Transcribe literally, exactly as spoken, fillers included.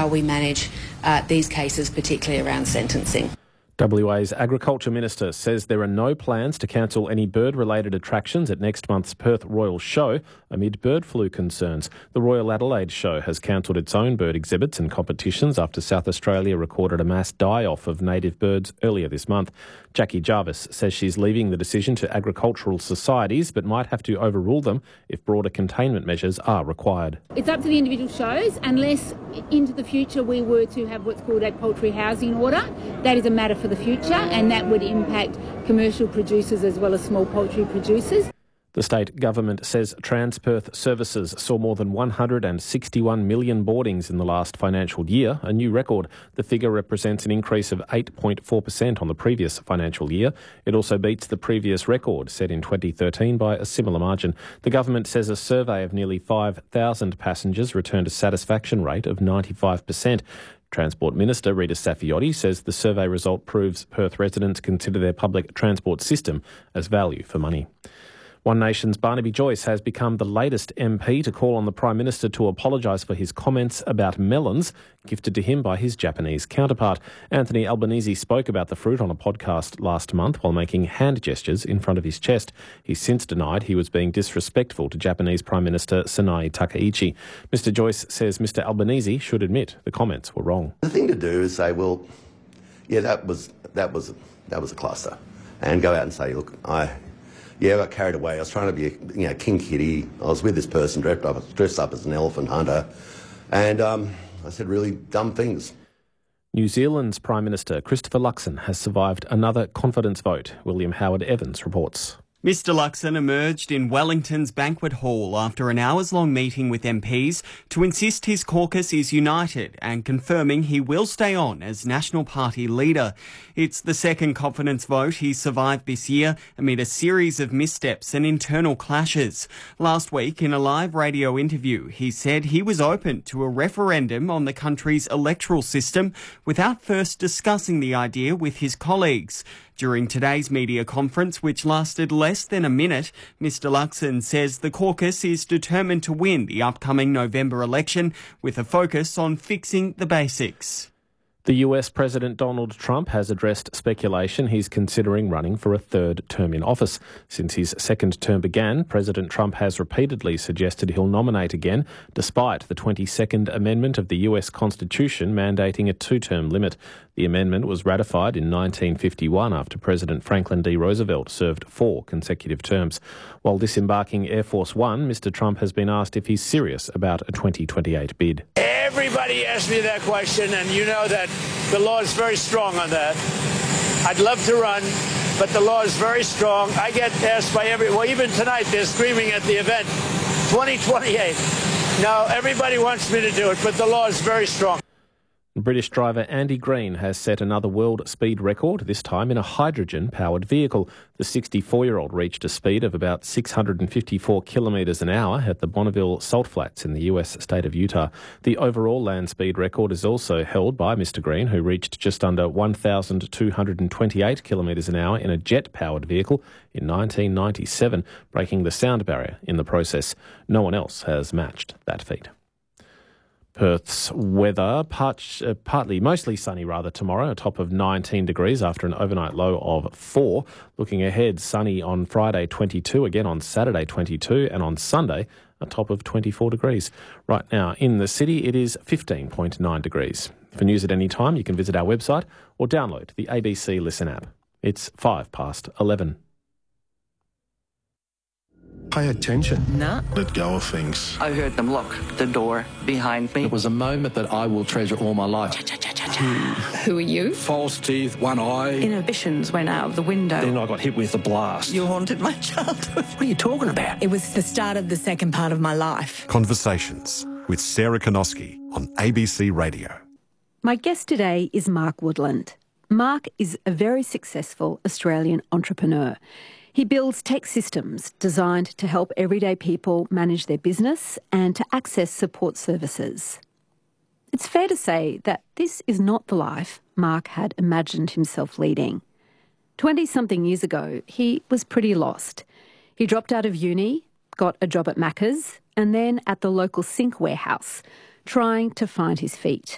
how we manage uh, these cases, particularly around sentencing. W A's Agriculture Minister says there are no plans to cancel any bird-related attractions at next month's Perth Royal Show amid bird flu concerns. The Royal Adelaide Show has cancelled its own bird exhibits and competitions after South Australia recorded a mass die-off of native birds earlier this month. Jackie Jarvis says she's leaving the decision to agricultural societies but might have to overrule them if broader containment measures are required. It's up to the individual shows unless into the future we were to have what's called a poultry housing order. That is a matter for the future, and that would impact commercial producers as well as small poultry producers. The state government says Transperth Services saw more than one hundred sixty-one million boardings in the last financial year, a new record. The figure represents an increase of eight point four percent on the previous financial year. It also beats the previous record set in twenty thirteen by a similar margin. The government says a survey of nearly five thousand passengers returned a satisfaction rate of ninety-five percent. Transport Minister Rita Saffioti says the survey result proves Perth residents consider their public transport system as value for money. One Nation's Barnaby Joyce has become the latest M P to call on the Prime Minister to apologise for his comments about melons gifted to him by his Japanese counterpart. Anthony Albanese spoke about the fruit on a podcast last month while making hand gestures in front of his chest. He's since denied he was being disrespectful to Japanese Prime Minister Sanae Takaichi. Mister Joyce says Mister Albanese should admit the comments were wrong. The thing to do is say, well, yeah, that was that was that was a cluster, and go out and say, look, I. Yeah, I got carried away. I was trying to be, you know, King Kitty. I was with this person dressed up, dressed up as an elephant hunter, and um, I said really dumb things. New Zealand's Prime Minister Christopher Luxon has survived another confidence vote. William Howard Evans reports. Mister Luxon emerged in Wellington's banquet hall after an hours-long meeting with M Ps to insist his caucus is united and confirming he will stay on as National Party leader. It's the second confidence vote he's survived this year amid a series of missteps and internal clashes. Last week, in a live radio interview, he said he was open to a referendum on the country's electoral system without first discussing the idea with his colleagues. During today's media conference, which lasted less than a minute, Mister Luxon says the caucus is determined to win the upcoming November election with a focus on fixing the basics. The U S President Donald Trump has addressed speculation he's considering running for a third term in office. Since his second term began, President Trump has repeatedly suggested he'll nominate again, despite the twenty-second Amendment of the U S Constitution mandating a two-term limit. The amendment was ratified in nineteen fifty-one after President Franklin D. Roosevelt served four consecutive terms. While disembarking Air Force One, Mister Trump has been asked if he's serious about a twenty twenty-eight bid. Everybody asked me that question, and you know that the law is very strong on that. I'd love to run, but the law is very strong. I get asked by every, well, even tonight they're screaming at the event, twenty twenty-eight. No, everybody wants me to do it, but the law is very strong. British driver Andy Green has set another world speed record, this time in a hydrogen-powered vehicle. The sixty-four-year-old reached a speed of about six hundred fifty-four kilometres an hour at the Bonneville Salt Flats in the U S state of Utah. The overall land speed record is also held by Mister Green, who reached just under one thousand two hundred twenty-eight kilometres an hour in a jet-powered vehicle in nineteen ninety-seven, breaking the sound barrier in the process. No one else has matched that feat. Perth's weather, part, uh, partly, mostly sunny rather tomorrow, a top of nineteen degrees after an overnight low of four. Looking ahead, sunny on Friday twenty-two, again on Saturday twenty-two, and on Sunday a top of twenty-four degrees. Right now in the city it is fifteen point nine degrees. For news at any time you can visit our website or download the A B C Listen app. It's five past eleven. Pay attention. No. Let go of things. I heard them lock the door behind me. It was a moment that I will treasure all my life. Who are you? False teeth, one eye. Inhibitions went out of the window. Then I got hit with a blast. You haunted my childhood. What are you talking about? It was the start of the second part of my life. Conversations with Sarah Konoski on A B C Radio. My guest today is Mark Woodland. Mark is a very successful Australian entrepreneur. He builds tech systems designed to help everyday people manage their business and to access support services. It's fair to say that this is not the life Mark had imagined himself leading. Twenty-something years ago, he was pretty lost. He dropped out of uni, got a job at Macca's, and then at the local sink warehouse, trying to find his feet.